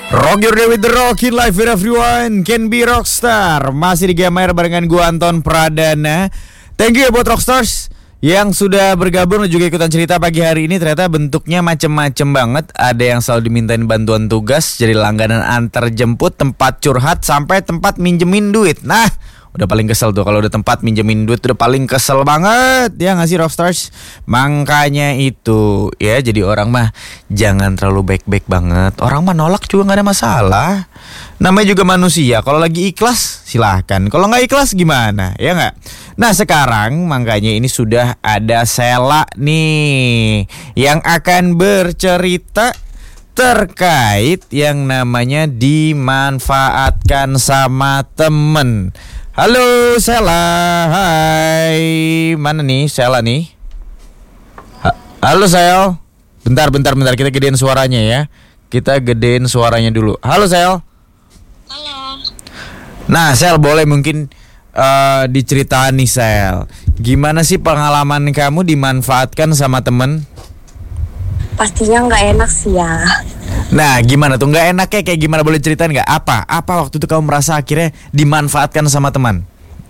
Rock your day with the Rockin' Life where everyone can be rockstar. Masih di Game Air barengan gue Anton Pradana. Thank you ya buat Rockstars yang sudah bergabung dan juga ikutan cerita pagi hari ini. Ternyata bentuknya macem-macem banget. Ada yang selalu dimintain bantuan tugas, jadi langganan antar jemput, tempat curhat, sampai tempat minjemin duit. Nah, udah paling kesel tuh kalau udah tempat minjemin duit, udah paling kesel banget. Ya nggak sih Rockstars? Makanya itu ya, jadi orang mah jangan terlalu baik-baik banget. Orang mah nolak juga nggak ada masalah. Namanya juga manusia. Kalau lagi ikhlas silahkan. Kalau nggak ikhlas gimana? Ya nggak? Nah sekarang makanya ini sudah ada Sela nih yang akan bercerita terkait yang namanya dimanfaatkan sama temen. Halo Sela, hai. Mana nih Sela nih? Halo Sel. Bentar, kita gedein suaranya ya. Kita gedein suaranya dulu. Halo Sel. Halo. Nah Sel, boleh mungkin diceritain nih Sel, gimana sih pengalaman kamu dimanfaatkan sama temen? Pastinya nggak enak sih ya. Nah gimana tuh nggak enaknya kayak gimana, boleh ceritain nggak? Apa waktu itu kamu merasa akhirnya dimanfaatkan sama teman?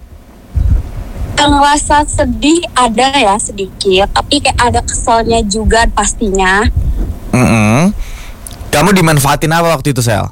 Ngerasa sedih ada ya sedikit, tapi kayak ada keselnya juga pastinya. Kamu dimanfaatin apa waktu itu Sel?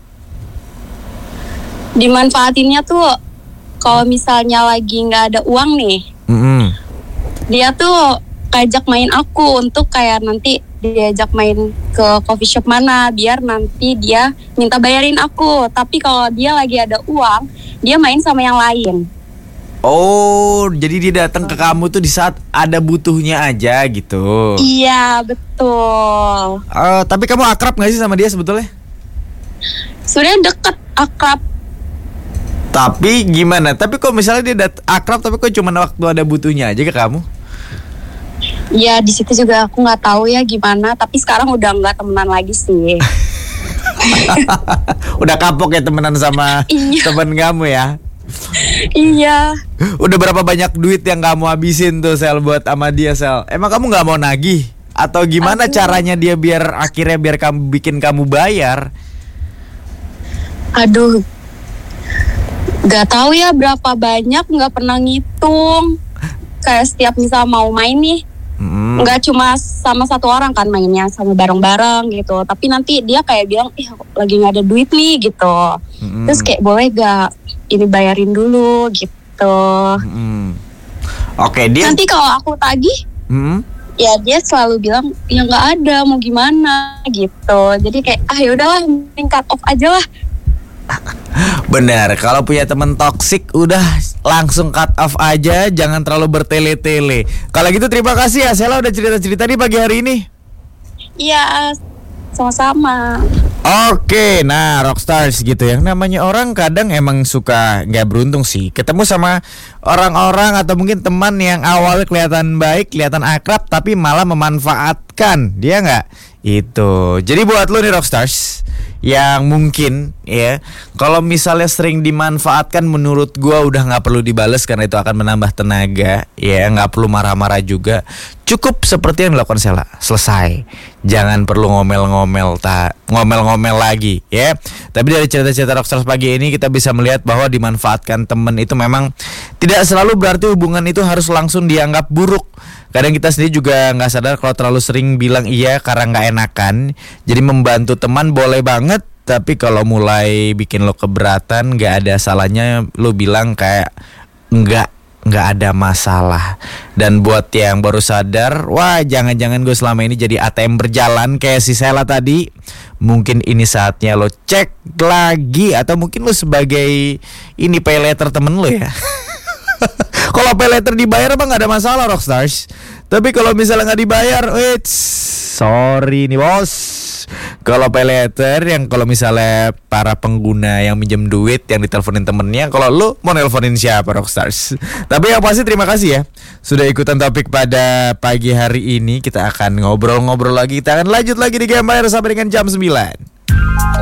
Dimanfaatinnya tuh kalau misalnya lagi nggak ada uang nih, dia tuh ngajak main aku untuk kayak nanti diajak main ke coffee shop mana, biar nanti dia minta bayarin aku. Tapi kalau dia lagi ada uang, dia main sama yang lain. Oh, jadi dia datang ke kamu tuh di saat ada butuhnya aja gitu. Iya, betul. Tapi kamu akrab gak sih sama dia sebetulnya? Sudah deket, akrab. Tapi gimana? Tapi kok misalnya dia akrab, tapi kok cuma waktu ada butuhnya aja ke kamu? Ya di situ juga aku nggak tahu ya gimana. Tapi sekarang udah nggak temenan lagi sih. Udah kapok ya temenan sama temen kamu ya? Iya. Udah berapa banyak duit yang kamu habisin tuh Sel buat sama dia Sel? Emang kamu nggak mau nagih? Atau gimana caranya dia biar akhirnya biar kamu bikin kamu bayar? Aduh, nggak tahu ya berapa banyak, nggak pernah ngitung. Kayak setiap misal mau main nih, nggak cuma sama satu orang kan mainnya, sama bareng-bareng gitu. Tapi nanti dia kayak bilang, lagi nggak ada duit nih gitu. Terus kayak boleh gak ini bayarin dulu gitu. Oke, dia nanti kalau aku tagih, ya dia selalu bilang ya nggak ada, mau gimana gitu. Jadi kayak ya udahlah, mending cut off aja lah. Benar, kalau punya temen toksik udah langsung cut off aja, jangan terlalu bertele-tele. Kalau gitu terima kasih ya Sela udah cerita-cerita nih pagi hari ini. Iya, sama-sama. Oke, nah Rockstars gitu ya. Namanya orang kadang emang suka gak beruntung sih, ketemu sama orang-orang atau mungkin teman yang awalnya kelihatan baik, kelihatan akrab, tapi malah memanfaatkan, dia gak? Itu. Jadi buat lo nih Rockstars yang mungkin ya, kalau misalnya sering dimanfaatkan, menurut gua udah gak perlu dibales karena itu akan menambah tenaga. Ya gak perlu marah-marah juga. Cukup seperti yang dilakukan Sela, selesai. Jangan perlu ngomel-ngomel lagi ya. Tapi dari cerita-cerita Rockstars pagi ini kita bisa melihat bahwa dimanfaatkan temen itu memang tidak selalu berarti hubungan itu harus langsung dianggap buruk. Kadang kita sendiri juga gak sadar kalau terlalu sering bilang iya karena gak enakan. Jadi membantu teman boleh banget, tapi kalau mulai bikin lo keberatan, gak ada salahnya lo bilang kayak enggak ada masalah. Dan buat yang baru sadar, wah jangan-jangan gue selama ini jadi ATM berjalan kayak si Sela tadi, mungkin ini saatnya lo cek lagi. Atau mungkin lo sebagai ini pay later temen lo ya. Kalau pay later dibayar emang gak ada masalah Rockstars. Tapi kalau misalnya gak dibayar, sorry nih bos. Kalau pay later yang kalau misalnya para pengguna yang minjem duit yang diteleponin temennya, kalau lu mau nelponin siapa Rockstars? Tapi yang pasti terima kasih ya sudah ikutan topik pada pagi hari ini. Kita akan ngobrol-ngobrol lagi, kita akan lanjut lagi di Game Air sampai dengan jam 9.